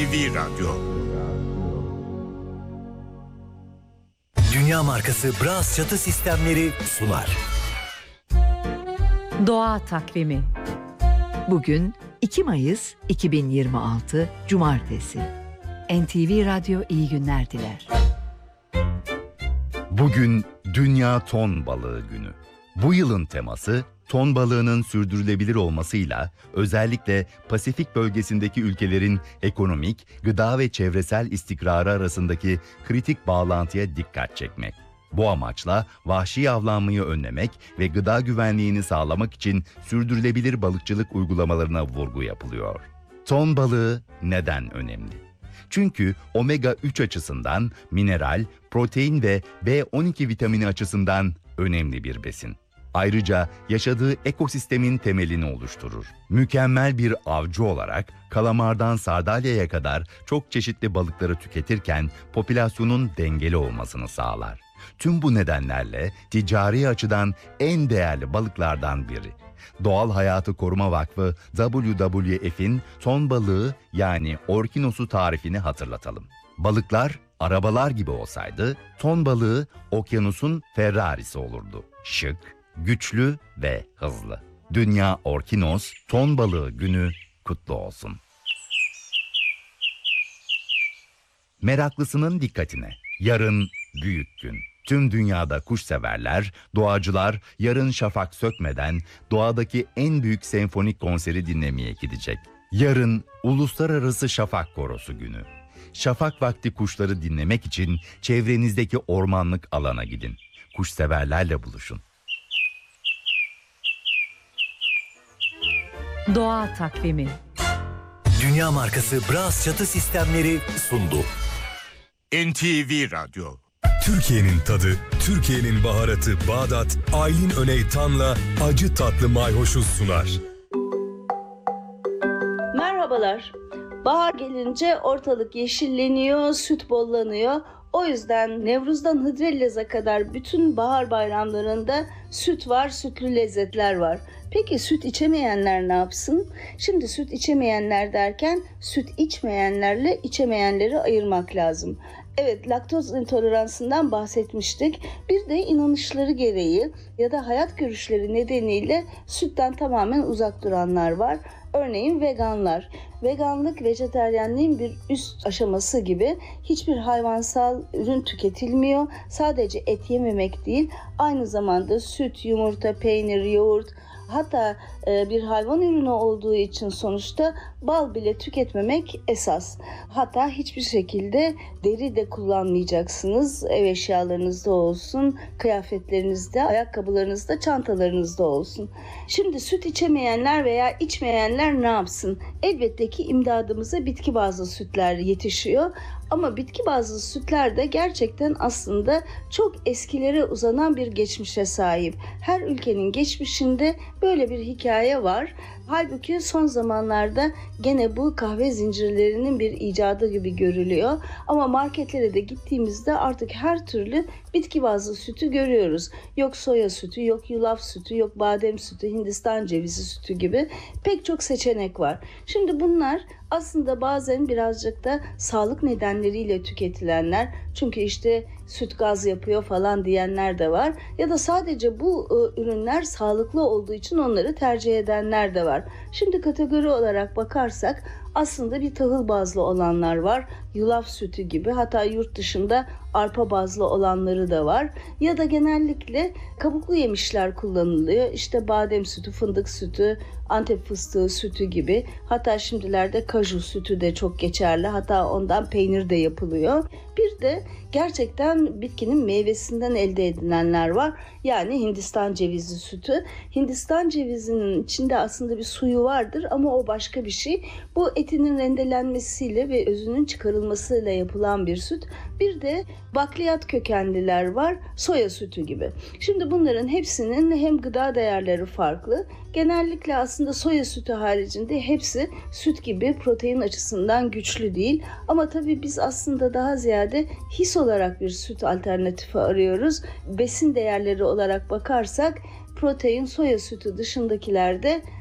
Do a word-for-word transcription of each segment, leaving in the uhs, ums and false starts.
V Radyo. Dünya markası Bras çatı sistemleri sunar. Doğa takvimi. Bugün iki Mayıs iki bin yirmi altı Cumartesi. N T V Radyo iyi günler diler. Bugün Dünya Ton Balığı Günü. Bu yılın teması ton balığının sürdürülebilir olmasıyla özellikle Pasifik bölgesindeki ülkelerin ekonomik, gıda ve çevresel istikrarı arasındaki kritik bağlantıya dikkat çekmek. Bu amaçla vahşi avlanmayı önlemek ve gıda güvenliğini sağlamak için sürdürülebilir balıkçılık uygulamalarına vurgu yapılıyor. Ton balığı neden önemli? Çünkü omega üç açısından mineral, protein ve B on iki vitamini açısından önemli bir besin. Ayrıca yaşadığı ekosistemin temelini oluşturur. Mükemmel bir avcı olarak kalamardan sardalyaya kadar çok çeşitli balıkları tüketirken popülasyonun dengeli olmasını sağlar. Tüm bu nedenlerle ticari açıdan en değerli balıklardan biri. Doğal Hayatı Koruma Vakfı W W F'in ton balığı yani orkinos'u tarifini hatırlatalım. Balıklar arabalar gibi olsaydı ton balığı okyanusun Ferrari'si olurdu. Şık, güçlü ve hızlı. Dünya Orkinos Ton Balığı Günü kutlu olsun. Meraklısının dikkatine. Yarın büyük gün. Tüm dünyada kuşseverler, doğacılar yarın şafak sökmeden doğadaki en büyük senfonik konseri dinlemeye gidecek. Yarın Uluslararası Şafak Korosu Günü. Şafak vakti kuşları dinlemek için çevrenizdeki ormanlık alana gidin. Kuşseverlerle buluşun. Doğa takvimi. Dünya markası Bras çatı sistemleri sundu. N T V Radyo. Türkiye'nin tadı, Türkiye'nin baharatı Bağdat, Aylin Öneytan'la acı tatlı mayhoşu sunar. Merhabalar. Bahar gelince ortalık yeşilleniyor, süt bollanıyor. O yüzden Nevruz'dan Hıdrellez'e kadar bütün bahar bayramlarında süt var, sütlü lezzetler var. Peki süt içemeyenler ne yapsın? Şimdi süt içemeyenler derken süt içmeyenlerle içemeyenleri ayırmak lazım. Evet, laktoz intoleransından bahsetmiştik. Bir de inanışları gereği ya da hayat görüşleri nedeniyle sütten tamamen uzak duranlar var. Örneğin veganlar. Veganlık, vejeteryenliğin bir üst aşaması gibi hiçbir hayvansal ürün tüketilmiyor. Sadece et yememek değil, aynı zamanda süt, yumurta, peynir, yoğurt, hatta e, bir hayvan ürünü olduğu için sonuçta bal bile tüketmemek esas. Hatta hiçbir şekilde deri de kullanmayacaksınız. Ev eşyalarınızda olsun, kıyafetlerinizde, ayakkabılarınızda, çantalarınızda olsun. Şimdi süt içemeyenler veya içmeyenler ne yapsın? Elbette ki imdadımıza bitki bazlı sütler yetişiyor. Ama bitki bazlı sütler de gerçekten aslında çok eskilere uzanan bir geçmişe sahip. Her ülkenin geçmişinde böyle bir hikaye var. Halbuki son zamanlarda gene bu kahve zincirlerinin bir icadı gibi görülüyor. Ama marketlere de gittiğimizde artık her türlü bitki bazlı sütü görüyoruz. Yok soya sütü, yok yulaf sütü, yok badem sütü, Hindistan cevizi sütü gibi pek çok seçenek var. Şimdi bunlar aslında bazen birazcık da sağlık nedenleriyle tüketilenler. Çünkü işte süt gaz yapıyor falan diyenler de var. Ya da sadece bu e, ürünler sağlıklı olduğu için onları tercih edenler de var. Şimdi kategori olarak bakarsak aslında bir tahıl bazlı olanlar var. Yulaf sütü gibi, hatta yurt dışında arpa bazlı olanları da var. Ya da genellikle kabuklu yemişler kullanılıyor. İşte badem sütü, fındık sütü, Antep fıstığı sütü gibi. Hatta şimdilerde kaju sütü de çok geçerli. Hatta ondan peynir de yapılıyor. Bir de gerçekten bitkinin meyvesinden elde edilenler var. Yani Hindistan cevizi sütü. Hindistan cevizinin içinde aslında bir suyu vardır ama o başka bir şey. Bu etinin rendelenmesiyle ve özünün çıkarılmasıyla yapılan bir süt. Bir de bakliyat kökenliler var, soya sütü gibi. Şimdi bunların hepsinin hem gıda değerleri farklı. Genellikle aslında soya sütü haricinde hepsi süt gibi protein açısından güçlü değil. Ama tabii biz aslında daha ziyade his olarak bir süt alternatifi arıyoruz. Besin değerleri olarak bakarsak protein soya sütü dışındakilerde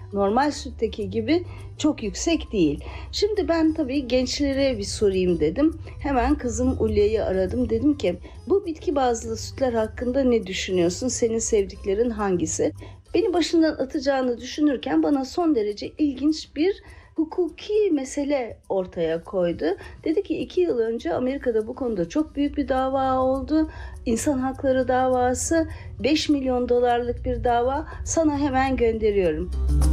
normal sütteki gibi çok yüksek değil. Şimdi ben tabii gençlere bir sorayım dedim. Hemen kızım Ulya'yı aradım. Dedim ki bu bitki bazlı sütler hakkında ne düşünüyorsun? Senin sevdiklerin hangisi? Beni başından atacağını düşünürken bana son derece ilginç bir hukuki mesele ortaya koydu. Dedi ki iki yıl önce Amerika'da bu konuda çok büyük bir dava oldu. İnsan hakları davası, beş milyon dolarlık bir dava, sana hemen gönderiyorum.